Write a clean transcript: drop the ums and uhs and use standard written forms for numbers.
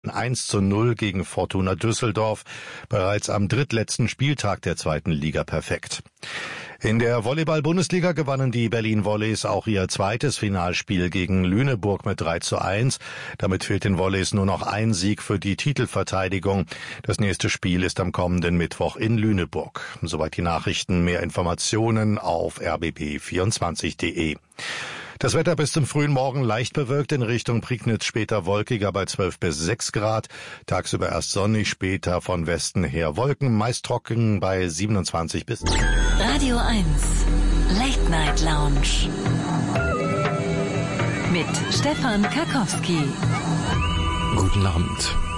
1:0 gegen Fortuna Düsseldorf, bereits am drittletzten Spieltag der zweiten Liga perfekt. In der Volleyball-Bundesliga gewannen die Berlin Volleys auch ihr zweites Finalspiel gegen Lüneburg mit 3:1. Damit fehlt den Volleys nur noch ein Sieg für die Titelverteidigung. Das nächste Spiel ist am kommenden Mittwoch in Lüneburg. Soweit die Nachrichten. Mehr Informationen auf rbb24.de. Das Wetter bis zum frühen Morgen leicht bewölkt, in Richtung Prignitz später wolkiger bei 12 bis 6 Grad. Tagsüber erst sonnig, später von Westen her Wolken, meist trocken bei 27 bis... Radio 1, Late Night Lounge mit Stefan Karkowski. Guten Abend.